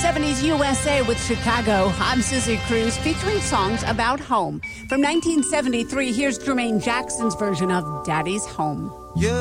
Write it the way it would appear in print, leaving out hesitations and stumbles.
70s USA with Chicago. I'm Susie Cruz, featuring songs about home. From 1973, here's Jermaine Jackson's version of Daddy's Home. Yeah.